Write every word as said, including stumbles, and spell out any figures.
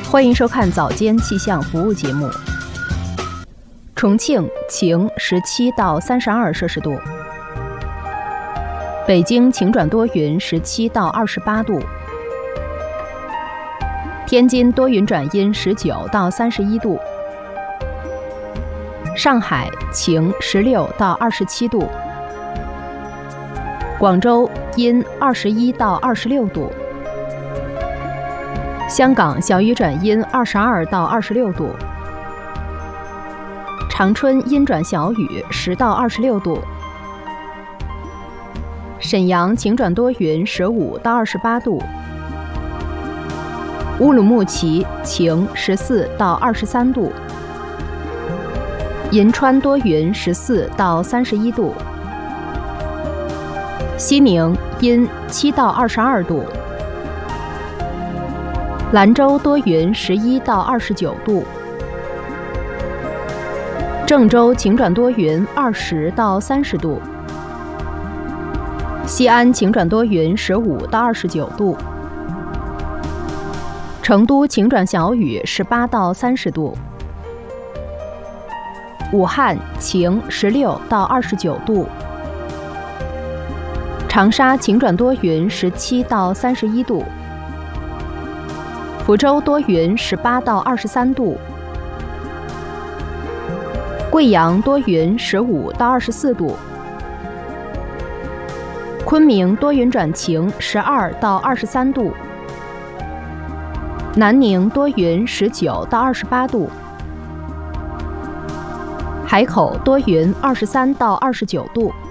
欢迎收看早间气象服务节目。重庆晴，十七到三十二摄氏度；北京晴转多云，十七到二十八度；天津多云转阴，十九到三十一度；上海晴，十六到二十七度；广州阴，二十一到二十六度；香港小雨转阴，二十二到二十六度；长春阴转小雨，十到二十六度；沈阳晴转多云，十五到二十八度；乌鲁木齐晴，十四到二十三度；银川多云，十四到三十一度；西宁阴，七到二十二度；兰州多云，十一到二十九度；郑州晴转多云，二十到三十度；西安晴转多云，十五到二十九度；成都晴转小雨，十八到三十度；武汉晴，十六到二十九度；长沙晴转多云，十七到三十一度；福州多云，十八到二十三度；贵阳多云，十五到二十四度；昆明多云转晴，十二到二十三度；南宁多云，十九到二十八度；海口多云，二十三到二十九度；